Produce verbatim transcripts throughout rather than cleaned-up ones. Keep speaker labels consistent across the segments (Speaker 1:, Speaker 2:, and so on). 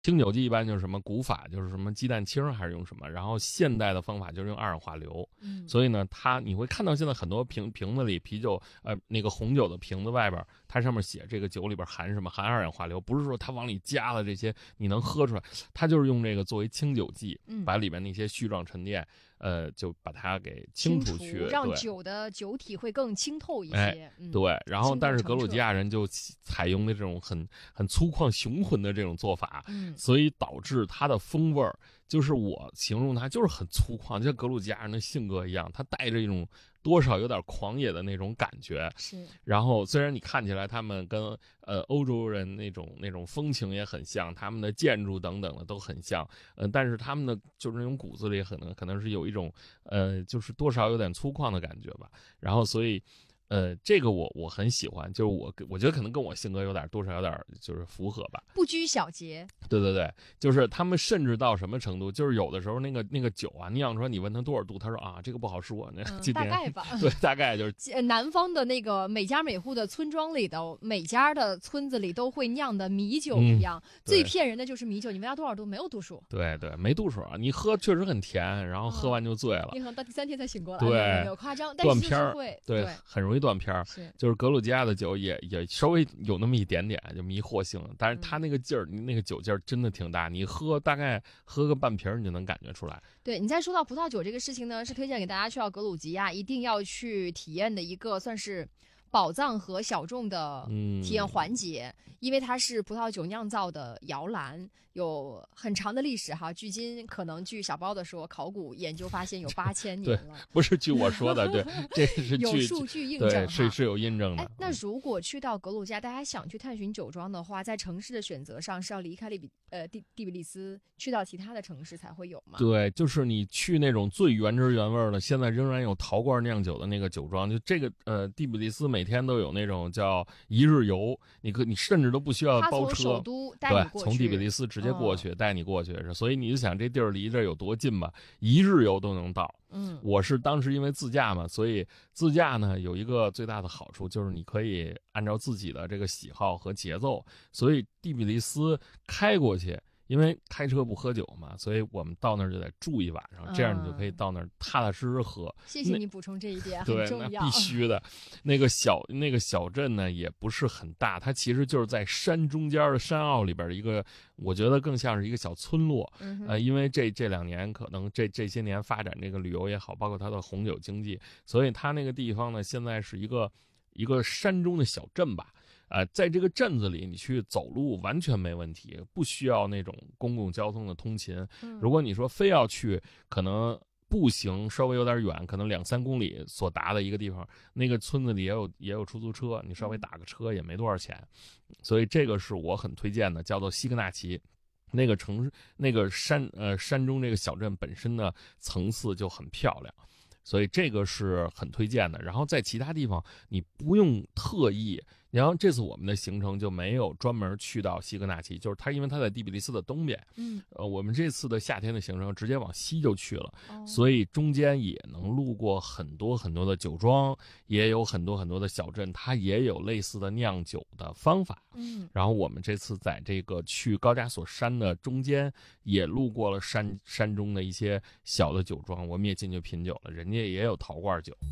Speaker 1: 清酒剂一般就是什么古法，就是什么鸡蛋清还是用什么，然后现代的方法就是用二氧化硫。
Speaker 2: 嗯，
Speaker 1: 所以呢，它你会看到现在很多瓶瓶子里啤酒，呃，那个红酒的瓶子外边，它上面写这个酒里边含什么，含二氧化硫，不是说它往里加了这些你能喝出来，它就是用这个作为清酒剂，
Speaker 2: 嗯
Speaker 1: 把里面那些絮状沉淀，呃，就把它给清
Speaker 2: 除
Speaker 1: 出去，
Speaker 2: 让
Speaker 1: 对。
Speaker 2: 酒的酒体会更清透一些。
Speaker 1: 哎
Speaker 2: 嗯，
Speaker 1: 对，然后
Speaker 2: 清
Speaker 1: 但是
Speaker 2: 透澄澈
Speaker 1: 格鲁吉亚人就采用的这种很很粗犷雄浑的这种做法，
Speaker 2: 嗯
Speaker 1: 所以导致它的风味儿，就是我形容它就是很粗犷，就像格鲁吉亚人的性格一样，它带着一种多少有点狂野的那种感觉。
Speaker 2: 是，
Speaker 1: 然后虽然你看起来他们跟呃欧洲人那种那种风情也很像，他们的建筑等等的都很像，呃，但是他们的就是那种骨子里可能可能是有一种呃，就是多少有点粗犷的感觉吧。然后所以。呃，这个我我很喜欢，就是我我觉得可能跟我性格有点多少有点就是符合吧。
Speaker 2: 不拘小节。
Speaker 1: 对对对，就是他们甚至到什么程度，就是有的时候那个那个酒啊酿出来，你问他多少度，他说啊这个不好说，那、
Speaker 2: 嗯、
Speaker 1: 今天
Speaker 2: 大概吧。
Speaker 1: 对，大概就是
Speaker 2: 呃南方的那个每家每户的村庄里的每家的村子里都会酿的米酒一样，
Speaker 1: 嗯、
Speaker 2: 最骗人的就是米酒，你问他多少度没有度数。
Speaker 1: 对对，没度数啊，你喝确实很甜，然后喝完就醉了，
Speaker 2: 你可能到第三天才醒过来，
Speaker 1: 对，
Speaker 2: 没有夸张，但是就是会
Speaker 1: 对，
Speaker 2: 对，
Speaker 1: 很容易断片儿。
Speaker 2: 是，
Speaker 1: 就是格鲁吉亚的酒也也稍微有那么一点点就迷惑性，但是它那个劲儿，嗯、那个酒劲儿真的挺大，你喝大概喝个半瓶你就能感觉出来。
Speaker 2: 对，你再说到葡萄酒这个事情呢，是推荐给大家去到格鲁吉亚一定要去体验的一个算是宝藏和小众的体验环节，嗯、因为它是葡萄酒酿造的摇篮，有很长的历史哈。距今可能据小包的说，考古研究发现有八千年了。
Speaker 1: 对，不是据我说的，对，这是
Speaker 2: 有数据印证，
Speaker 1: 对，是是有印证的。
Speaker 2: 哎，那如果去到格鲁吉亚，大家想去探寻酒庄的话，在城市的选择上是要离开利比呃第第比利斯，去到其他的城市才会有吗？
Speaker 1: 对，就是你去那种最原汁原味的，现在仍然有陶罐酿酒的那个酒庄，就这个呃第比利斯每天都有那种叫一日游，你可你甚至都不需要包车，
Speaker 2: 首都带你过去，
Speaker 1: 对，从第比利斯直接过去，嗯、带你过去，所以你就想这地儿离这有多近吧，一日游都能到。
Speaker 2: 嗯，
Speaker 1: 我是当时因为自驾嘛，所以自驾呢有一个最大的好处就是你可以按照自己的这个喜好和节奏，所以第比利斯开过去。因为开车不喝酒嘛，所以我们到那儿就得住一晚上，这样你就可以到那儿踏踏实实喝。
Speaker 2: 谢谢你补充这一点，
Speaker 1: 对，
Speaker 2: 很重要。
Speaker 1: 那必须的。那个小那个小镇呢，也不是很大，它其实就是在山中间的山坳里边的一个，我觉得更像是一个小村落。
Speaker 2: 嗯、
Speaker 1: 呃，因为这这两年可能这这些年发展这个旅游也好，包括它的红酒经济，所以它那个地方呢，现在是一个一个山中的小镇吧。呃，在这个镇子里，你去走路完全没问题，不需要那种公共交通的通勤。
Speaker 2: 嗯、
Speaker 1: 如果你说非要去，可能步行稍微有点远，可能两三公里所达的一个地方，那个村子里也有也有出租车，你稍微打个车也没多少钱。所以这个是我很推荐的，叫做西格纳奇。那个城市，那个山呃山中这个小镇本身呢层次就很漂亮。所以这个是很推荐的，然后在其他地方你不用特意，然后这次我们的行程就没有专门去到西格纳奇，就是它因为它在第比利斯的东边，
Speaker 2: 嗯，
Speaker 1: 呃，我们这次的夏天的行程直接往西就去了，
Speaker 2: 哦、
Speaker 1: 所以中间也能路过很多很多的酒庄，也有很多很多的小镇，它也有类似的酿酒的方法，
Speaker 2: 嗯，
Speaker 1: 然后我们这次在这个去高加索山的中间也路过了山山中的一些小的酒庄，我们也进去品酒了，人。人家也有陶罐酒。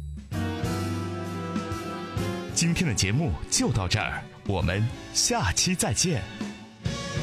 Speaker 3: 今天的节目就到这儿，我们下期再见。